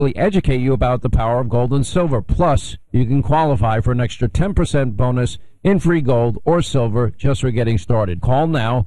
educate you about the power of gold and silver. Plus, you can qualify for an extra 10% bonus in free gold or silver just for getting started. Call now,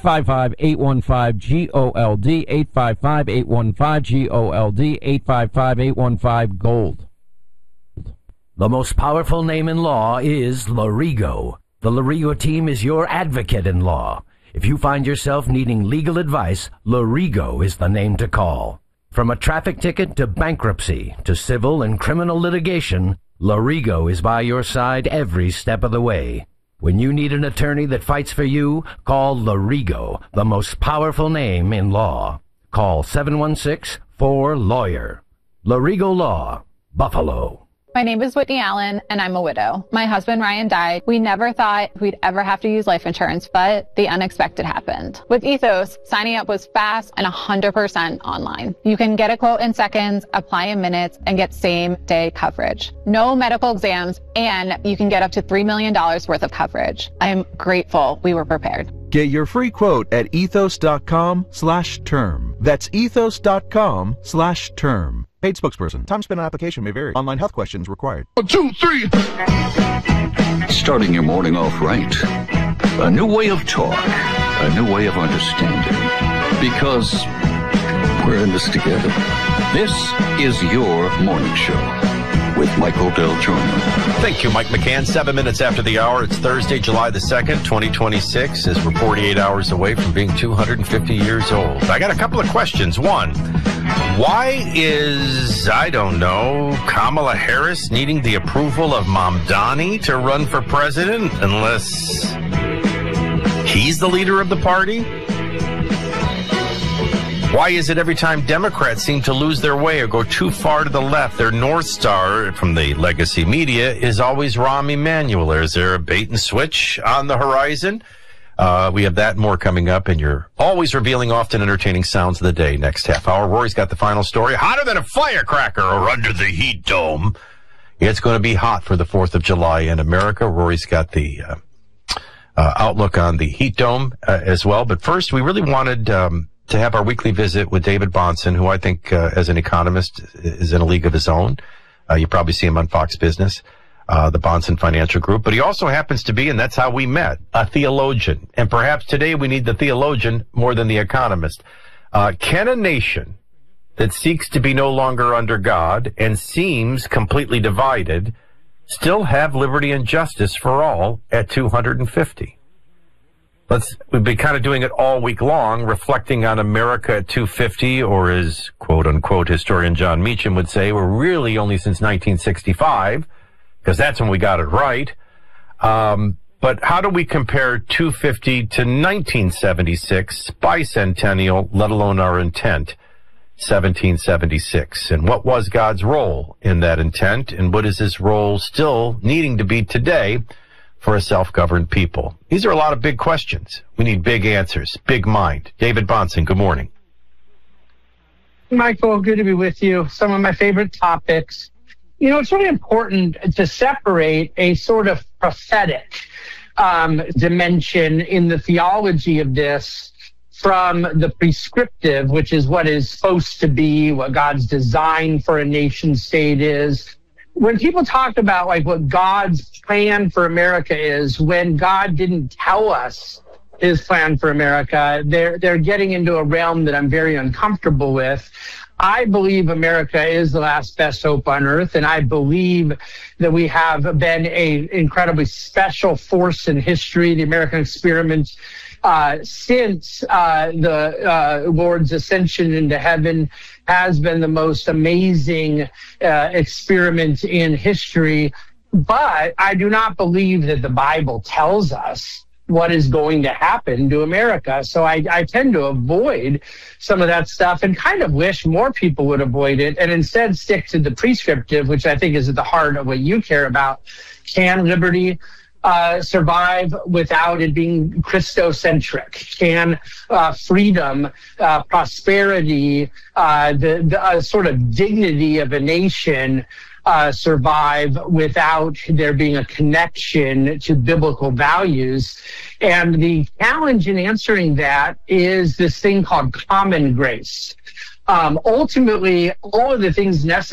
855-815-GOLD, 855-815-GOLD, 855-815-GOLD. The most powerful name in law is Lorigo. The Lorigo team is your advocate in law. If you find yourself needing legal advice, Lorigo is the name to call. From a traffic ticket to bankruptcy to civil and criminal litigation, Lorigo is by your side every step of the way. When you need an attorney that fights for you, call Lorigo, the most powerful name in law. Call 716-4LAWYER. Lorigo Law, Buffalo. My name is Whitney Allen, and I'm a widow. My husband, Ryan, died. We never thought we'd ever have to use life insurance, but the unexpected happened. With Ethos, signing up was fast and 100% online. You can get a quote in seconds, apply in minutes, and get same-day coverage. No medical exams, and you can get up to $3 million worth of coverage. I am grateful we were prepared. Get your free quote at ethos.com/term. That's ethos.com/term. Paid spokesperson. Time spent on application may vary. Online health questions required. 1, 2, 3. Starting your morning off right. A new way of talk. A new way of understanding. Because we're in this together. This is your morning show with Michael Del Giorno. Thank you, Mike McCann. 7 minutes after the hour. It's Thursday, July the 2nd, 2026, as we're 48 hours away from being 250 years old. I got a couple of questions. One, why is, I don't know, Kamala Harris needing the approval of Mamdani to run for president unless he's the leader of the party? Why is it every time Democrats seem to lose their way or go too far to the left, their North Star from the legacy media is always Rahm Emanuel? Is there a bait and switch on the horizon? We have that and more coming up, and you're always revealing often entertaining sounds of the day next half hour. Rory's got the final story. Hotter than a firecracker or under the heat dome. It's going to be hot for the 4th of July in America. Rory's got the outlook on the heat dome as well. But first, we really wanted to have our weekly visit with David Bahnsen, who I think, as an economist, is in a league of his own. You probably see him on Fox Business, the Bahnsen Financial Group. But he also happens to be, and that's how we met, a theologian. And perhaps today we need the theologian more than the economist. Can a nation that seeks to be no longer under God and seems completely divided still have liberty and justice for all at 250? We've been kind of doing it all week long, reflecting on America at 250, or as quote-unquote historian John Meacham would say, we're really only since 1965, because that's when we got it right. But how do we compare 250 to 1976 bicentennial, let alone our intent, 1776? And what was God's role in that intent, and what is his role still needing to be today for a self-governed people? These are a lot of big questions. We need big answers, big mind. David Bahnsen, good morning. Michael, good to be with you. Some of my favorite topics. You know, it's really important to separate a sort of prophetic dimension in the theology of this from the prescriptive, which is what is supposed to be, what God's design for a nation state is. When people talk about like what God's plan for America is, when God didn't tell us his plan for America, they're getting into a realm that I'm very uncomfortable with. I believe America is the last best hope on earth, and I believe that we have been an incredibly special force in history, the American experiment, since the Lord's ascension into heaven has been the most amazing experiment in history. But I do not believe that the Bible tells us what is going to happen to America. So I tend to avoid some of that stuff and kind of wish more people would avoid it and instead stick to the prescriptive, which I think is at the heart of what you care about. Can liberty survive without it being Christocentric? Can freedom, prosperity, the sort of dignity of a nation survive without there being a connection to biblical values? And the challenge in answering that is this thing called common grace. ultimately, all of the things necessary